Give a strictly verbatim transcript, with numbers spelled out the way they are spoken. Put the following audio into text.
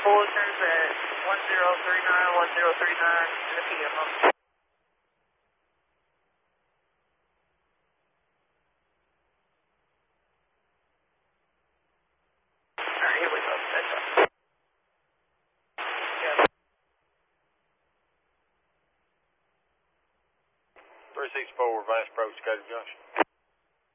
bulletins at one zero three nine, one zero three nine in the P M. Alright, here we go. That's right. Yeah. three six four, Vice Approach, Cody Junction.